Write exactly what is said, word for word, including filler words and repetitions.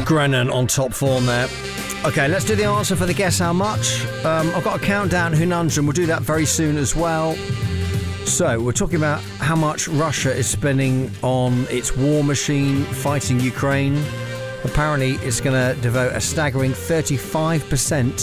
Grennan on top form there. Okay, let's do the answer for the guess how much. Um, I've got a countdown conundrum. We'll do that very soon as well. So we're talking about how much Russia is spending on its war machine fighting Ukraine. Apparently, it's going to devote a staggering thirty-five percent